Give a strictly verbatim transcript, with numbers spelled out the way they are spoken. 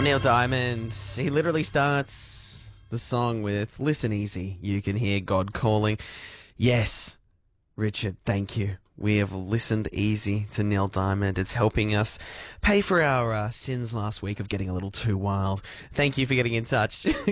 Neil Diamond, he literally starts the song with "Listen easy, you can hear God calling." Yes, Richard, thank you. We have listened easy to Neil Diamond. It's helping us pay for our uh, sins last week of getting a little too wild. Thank you for getting in touch.